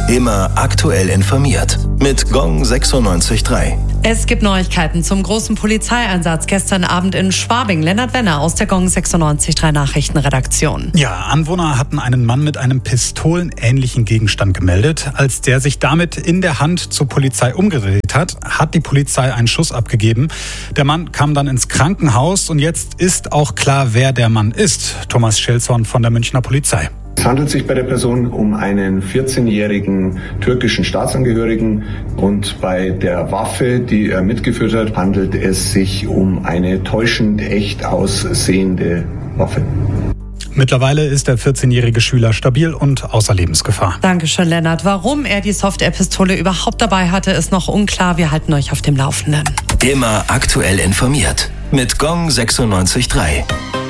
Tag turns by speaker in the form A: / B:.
A: Immer aktuell informiert mit Gong 96.3.
B: Es gibt Neuigkeiten zum großen Polizeieinsatz gestern Abend in Schwabing. Lennart Wenner aus der Gong 96.3 Nachrichtenredaktion.
C: Ja, Anwohner hatten einen Mann mit einem pistolenähnlichen Gegenstand gemeldet. Als der sich damit in der Hand zur Polizei umgedreht hat, hat die Polizei einen Schuss abgegeben. Der Mann kam dann ins Krankenhaus und jetzt ist auch klar, wer der Mann ist. Thomas Schelzhorn von der Münchner Polizei.
D: Es handelt sich bei der Person um einen 14-jährigen türkischen Staatsangehörigen und bei der Waffe, die er mitgeführt hat, handelt es sich um eine täuschend echt aussehende Waffe.
C: Mittlerweile ist der 14-jährige Schüler stabil und außer Lebensgefahr.
B: Dankeschön, Lennart. Warum er die Soft-Air-Pistole überhaupt dabei hatte, ist noch unklar. Wir halten euch auf dem Laufenden.
A: Immer aktuell informiert mit Gong 96.3.